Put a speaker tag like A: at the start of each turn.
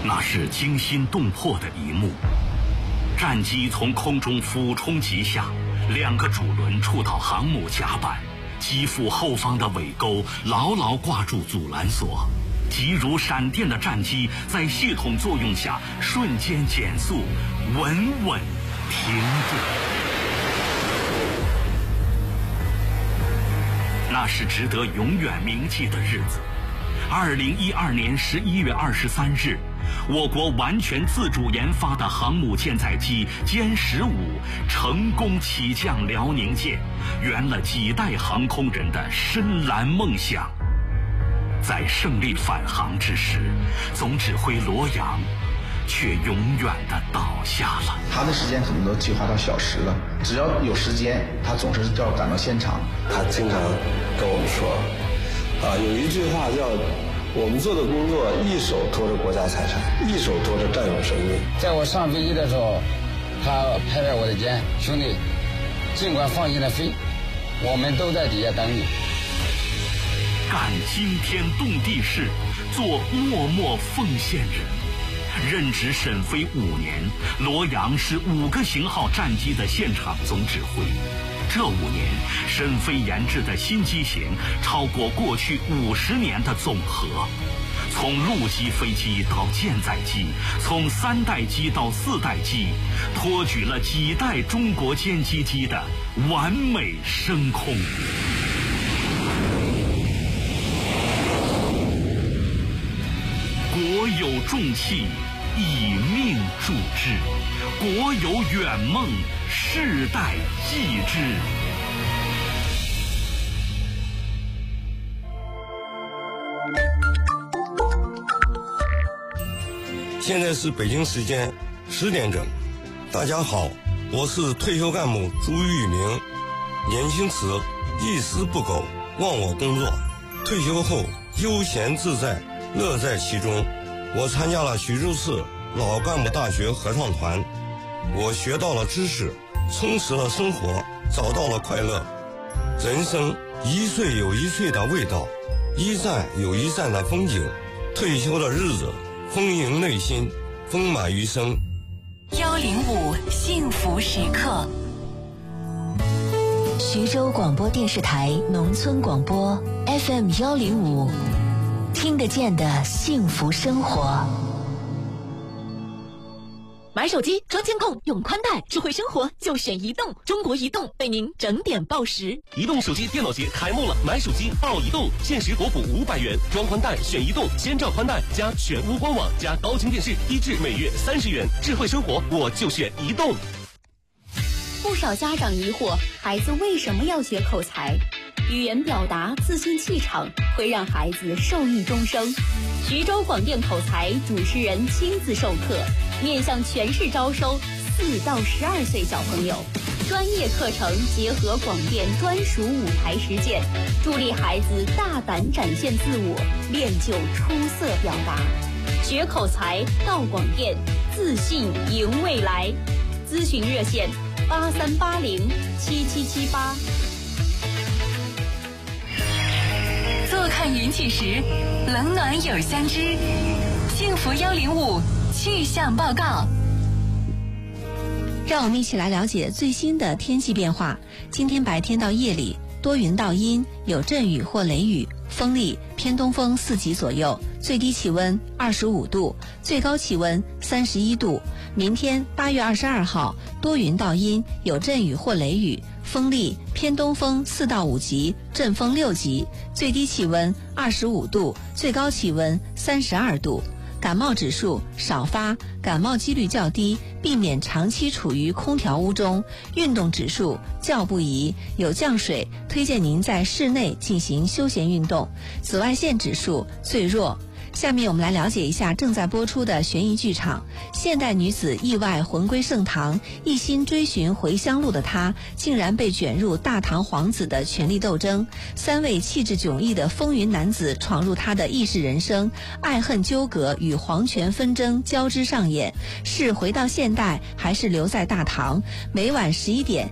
A: 那是惊心动魄的一幕。战机从空中俯冲急下，2个主轮触到航母甲板，机腹后方的尾钩牢牢挂住阻拦索，急如闪电的战机在系统作用下瞬间减速，稳稳停住。那是值得永远铭记的日子。2012年11月23日，我国完全自主研发的航母舰载机歼15成功起降辽宁舰，圆了几代航空人的深蓝梦想。在胜利返航之时，总指挥罗阳却永远地倒下了。
B: 他的时间可能都计划到小时了，只要有时间，他总是要赶到现场。
C: 他经常跟我们说，有一句话叫我们做的工作一手托着国家财产，一手托着战友生命。
D: 在我上飞机的时候，他拍拍我的肩，兄弟，尽管放心的飞，我们都在底下等你。
A: 干惊天动地事，做默默奉献人。任职沈飞5年，罗阳是5个型号战机的现场总指挥。这5年，沈飞研制的新机型超过过去50年的总和。从陆基飞机到舰载机，从3代机到4代机，托举了几代中国歼击机的完美升空。国有重器，以命铸之；国有远梦，世代继之。
C: 现在是北京时间10点整。大家好，我是退休干部朱玉明。年轻时一丝不苟，忘我工作，退休后悠闲自在，乐在其中。我参加了徐州市老干部大学合唱团，我学到了知识，充实了生活，找到了快乐。人生一岁有一岁的味道，一站有一站的风景。退休的日子丰盈内心，丰满余生。
E: 105幸福时刻。徐州广播电视台农村广播 FM 105，听得见的幸福生活。
F: 买手机装监控用宽带，智慧生活就选移动。中国移动为您整点报时。
G: 移动手机电脑节开幕了，买手机报移动，限时国补500元，装宽带选移动，先兆宽带加全屋官网加高清电视，1至每月30元。智慧生活我就选移动。
H: 不少家长疑惑，孩子为什么要学口才？语言表达、自信气场会让孩子受益终生。徐州广电口才主持人亲自授课，面向全市招收4到12岁小朋友，专业课程结合广电专属舞台实践，助力孩子大胆展现自我，练就出色表达。学口才到广电，自信赢未来。咨询热线83807778。
E: 坐看云起时，冷暖有相知。幸福105气象报告。
I: 让我们一起来了解最新的天气变化。今天白天到夜里多云到阴，有阵雨或雷雨，风力偏东风4级左右，最低气温25度，最高气温31度。明天8月22号多云到阴，有阵雨或雷雨，风力偏东风4到5级，阵风6级，最低气温25度，最高气温32度。感冒指数少发，感冒几率较低，避免长期处于空调屋中。运动指数较不宜，有降水，推荐您在室内进行休闲运动。紫外线指数最弱。下面我们来了解一下正在播出的悬疑剧场。现代女子意外魂归盛唐，一心追寻回乡路的她，竟然被卷入大唐皇子的权力斗争。3位气质迥异的风云男子闯入她的意识人生，爱恨纠葛与皇权纷争交织上演。是回到现代，还是留在大唐？每晚11点